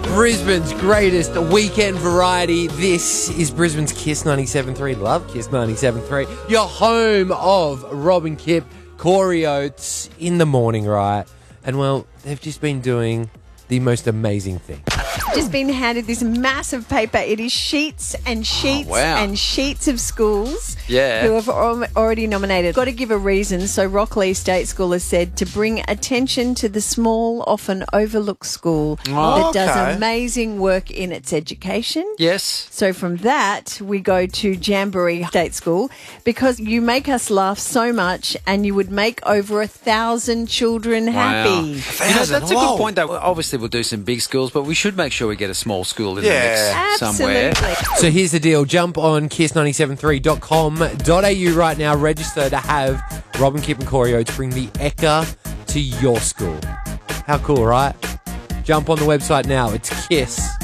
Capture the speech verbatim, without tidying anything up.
Brisbane's greatest weekend variety. This is Brisbane's Kiss ninety-seven point three. Love Kiss ninety-seven point three. Your home of Rob and Kip, Corey Oates in the morning, right? And, well, they've just been doing the most amazing thing. Just been handed this massive paper. It is sheets and sheets Oh, wow. and sheets of schools Yeah. who have al- already nominated. Got to give a reason. So Rockley State School has said to bring attention to the small, often overlooked school Oh, that does okay. amazing work in its education. Yes. So from that, we go to Jamboree State School because you make us laugh so much and you would make over a thousand children happy. You know, that's a good point, though. Obviously, we'll do some big schools, but we should make sure we get a small school in Yeah. the mix somewhere. Absolutely. So here's the deal. Jump on kiss nine seven three dot com dot a u right now. Register to have Rob and Kip and Corey Oates bring the Ekka to your school. How cool, right? Jump on the website now. It's kiss